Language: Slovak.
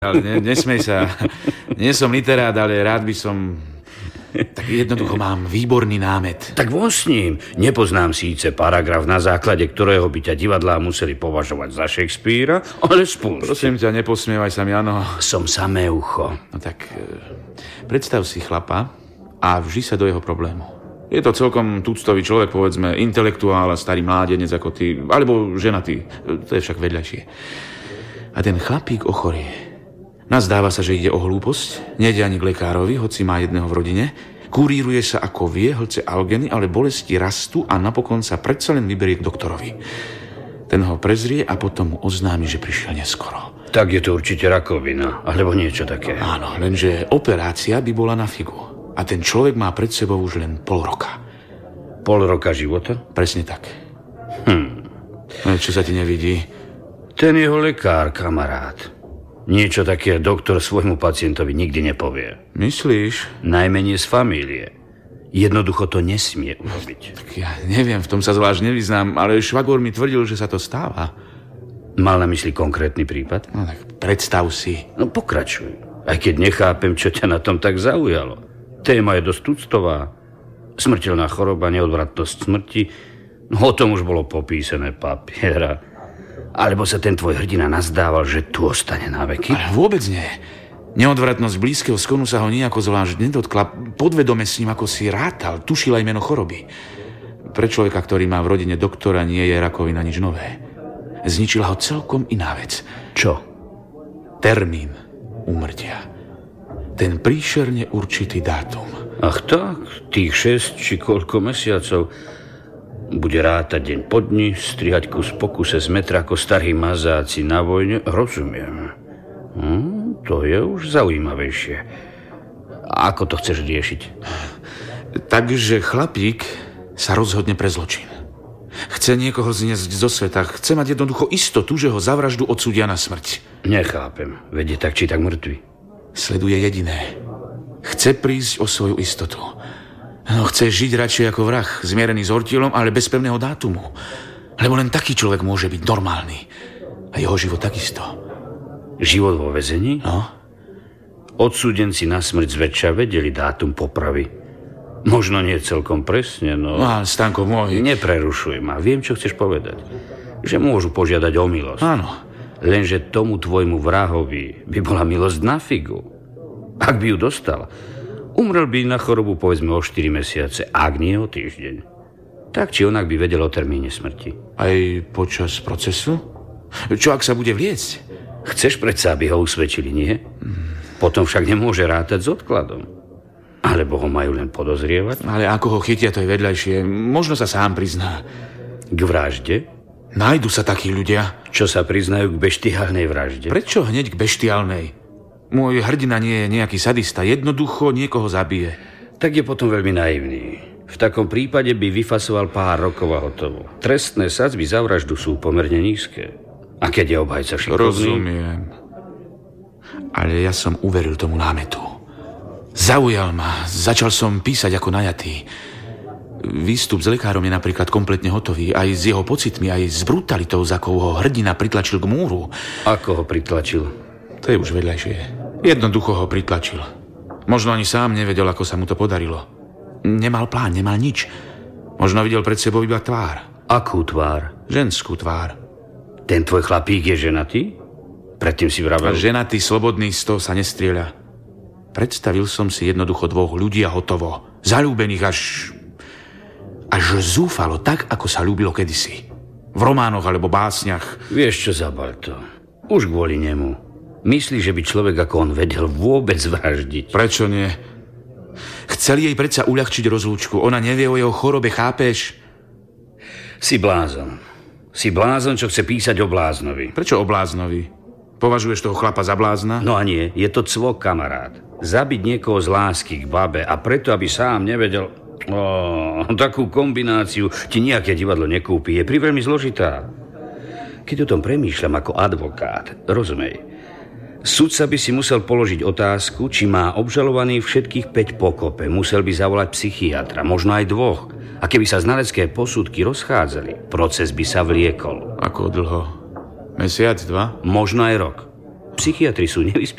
Ale nesmej sa. Nie som literát, ale rád by som... Tak jednoducho mám výborný námet. Tak von s ním. Nepoznám síce paragraf, na základe ktorého by ťa divadlá museli považovať za Shakespearea, ale spúšť. Prosím ťa, neposmievaj sa mi, áno. Som samé ucho. No tak, predstav si chlapa a vži sa do jeho problému. Je to celkom tuctový človek, povedzme, intelektuál a starý mládenec ako ty, alebo ženatý. To je však vedľajšie. A ten chlapík ochorie. Nazdáva sa, že ide o hlúposť, nejde ani k lekárovi, hoci má jedného v rodine, kuríruje sa ako vie, hlce algeny, ale bolesti rastú a napokon sa predsa len vyberie k doktorovi. Ten ho prezrie a potom mu oznámi, že prišiel neskoro. Tak je to určite rakovina, alebo niečo také. Áno, lenže operácia by bola na figu. A ten človek má pred sebou už len pol roka. Pol roka života? Presne tak. Čo sa ti nevidí? Ten jeho lekár, kamarát. Niečo také doktor svojmu pacientovi nikdy nepovie. Myslíš? Najmenej z famílie. Jednoducho to nesmie urobiť. Tak ja neviem, v tom sa zvlášť nevyznám, ale švagor mi tvrdil, že sa to stáva. Mal na mysli konkrétny prípad? No tak predstav si. No pokračuj. Aj keď nechápem, čo ťa na tom tak zaujalo. Téma je dosť tuctová. Smrteľná choroba, neodvratnosť smrti. No o tom už bolo popísané papiera. Alebo sa ten tvoj hrdina nazdával, že tu ostane na veky? Ale vôbec nie. Neodvratnosť blízkeho sklonu sa ho nejako zvlášť nedotkla. Podvedome s ním ako si rátal, tušil aj meno choroby. Pre človeka, ktorý má v rodine doktora, nie je rakovina nič nové. Zničila ho celkom iná vec. Čo? Termín úmrtia. Ten príšerne určitý dátum. Ach tak, tých 6 či koľko mesiacov. Bude rátať deň po dni, strihať kus po kuse z metra ako starí mazáci na vojne. Rozumiem. To je už zaujímavejšie. A ako to chceš riešiť? Takže chlapík sa rozhodne pre zločin. Chce niekoho zniesť zo sveta. Chce mať jednoducho istotu, že ho za vraždu odsúdia na smrť. Nechápem. Vedie tak či tak mŕtvy. Sleduje jediné. Chce prísť o svoju istotu. No, chce žiť radšej ako vrah, zmierený s ortielom, ale bez pevného dátumu. Lebo len taký človek môže byť normálny. A jeho život takisto. Život vo väzení? No. Odsúdenci na smrť zväčša vedeli dátum popravy. Možno nie celkom presne, no... No, Stanko môj... Neprerušuj ma, viem, čo chceš povedať. Že môžu požiadať o milosť. Áno. Lenže tomu tvojmu vrahovi by bola milosť na figu. Ak by ju dostal... Umrel by na chorobu povedzme o 4 mesiace, ak nie o týždeň. Tak či onak by vedel o termíne smrti. Aj počas procesu? Čo ak sa bude vliecť? Chceš predsa, aby ho usvedčili, nie? Potom však nemôže rátať s odkladom. Alebo ho majú len podozrievať? Ale ako ho chytia, to je vedľajšie. Možno sa sám prizná. K vražde? Nájdu sa takí ľudia. Čo sa priznajú k beštiálnej vražde? Prečo hneď k beštiálnej? Môj hrdina nie je nejaký sadista, jednoducho niekoho zabije. Tak je potom veľmi naivný. V takom prípade by vyfasoval pár rokov a hotovo. Trestné sadzby za vraždu sú pomerne nízke. A keď je obhajca šikovný... Rozumiem. Ale ja som uveril tomu námetu. Zaujal ma, začal som písať ako najatý. Výstup s lekárom je napríklad kompletne hotový, aj s jeho pocitmi, aj s brutalitou, za akou ho hrdina pritlačil k múru. Ako ho pritlačil? To je už vedľajšie. Jednoducho ho pritlačil. Možno ani sám nevedel, ako sa mu to podarilo. Nemal plán, nemal nič. Možno videl pred sebou iba tvár. Akú tvár? Ženskú tvár. Ten tvoj chlapík je ženatý? Predtým si vravel... Ženatý, slobodný, z toho sa nestrieľa. Predstavil som si jednoducho dvoch ľudí a hotovo. Zaľúbených až zúfalo, tak, ako sa ľúbilo kedysi. V románoch alebo básniach. Vieš čo, zabal to. Už kvôli nemu. Myslíš, že by človek ako on vedel vôbec vraždiť? Prečo nie? Chceli jej predsa uľahčiť rozlúčku. Ona nevie o jeho chorobe, chápeš? Si blázon. Si blázon, čo chce písať o bláznovi. Prečo o bláznovi? Považuješ toho chlapa za blázna? No a nie, je to cvok, kamarát. Zabiť niekoho z lásky k babe a preto, aby sám nevedel... takú kombináciu ti nejaké divadlo nekúpi. Je priveľmi zložitá. Keď o tom premýšľam ako advokát, rozumej, sudca by si musel položiť otázku, či má obžalovaný všetkých 5 pokope. Musel by zavolať psychiatra, možno aj 2. A keby sa znalecké posudky rozchádzali, proces by sa vliekol. Ako dlho? Mesiac, 2? Možno aj rok. Psychiatri sú nevyspytaní.